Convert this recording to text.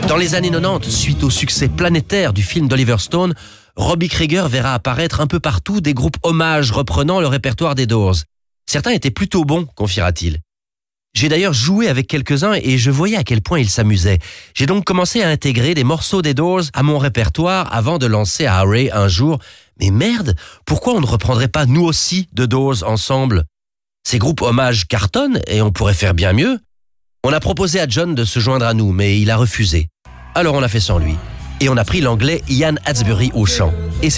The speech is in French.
Dans les années 90, suite au succès planétaire du film d'Oliver Stone, Robbie Krieger verra apparaître un peu partout des groupes hommages reprenant le répertoire des Doors. Certains étaient plutôt bons, confiera-t-il. J'ai d'ailleurs joué avec quelques-uns et je voyais à quel point ils s'amusaient. J'ai donc commencé à intégrer des morceaux des Doors à mon répertoire avant de lancer à Harry un jour. Mais merde, pourquoi on ne reprendrait pas nous aussi The Doors ensemble? Ces groupes hommages cartonnent et on pourrait faire bien mieux. On a proposé à John de se joindre à nous, mais il a refusé. Alors on a fait sans lui. Et on a pris l'anglais Ian Hatsbury au chant. Et